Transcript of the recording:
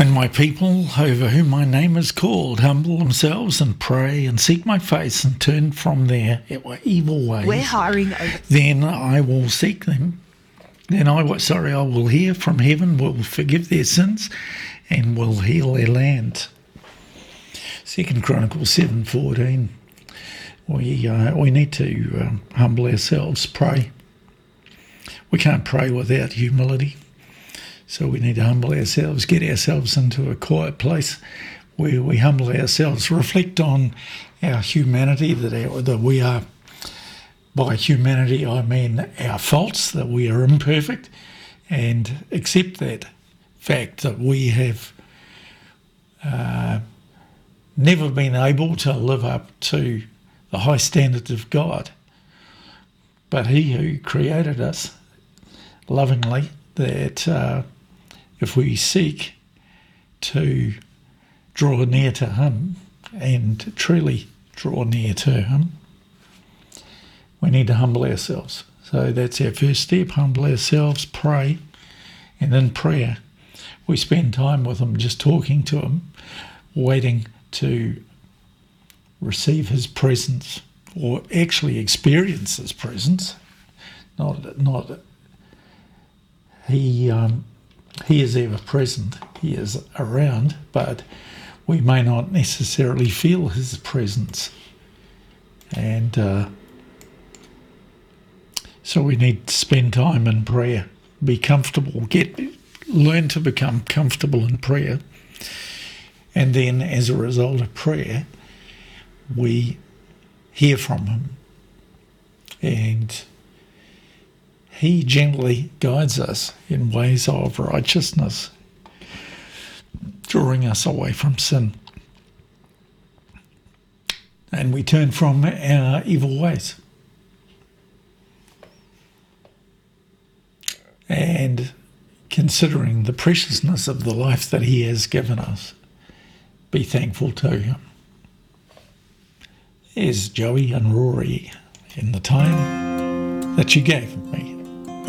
When my people, over whom my name is called, humble themselves and pray and seek my face and turn from their evil ways, We're hiring over. then I will seek them. Then I will hear from heaven, will forgive their sins, and will heal their land. 2 Chronicles 7:14. We need to humble ourselves, pray. We can't pray without humility. So we need to humble ourselves, get ourselves into a quiet place where we humble ourselves, reflect on our humanity, that we are, by humanity I mean our faults, that we are imperfect, and accept that fact that we have never been able to live up to the high standards of God. But He who created us lovingly, that if we seek to draw near to Him and truly draw near to Him, we need to humble ourselves. So that's our first step, humble ourselves, pray, and in prayer we spend time with Him, just talking to Him, waiting to receive His presence, or actually experience His presence. He is ever present, He is around, but we may not necessarily feel His presence. And so we need to spend time in prayer, be comfortable, learn to become comfortable in prayer. And then as a result of prayer, we hear from Him. And He gently guides us in ways of righteousness, drawing us away from sin. And we turn from our evil ways. And considering the preciousness of the life that He has given us, be thankful to Him. Here's Joey and Rory in the time that you gave me.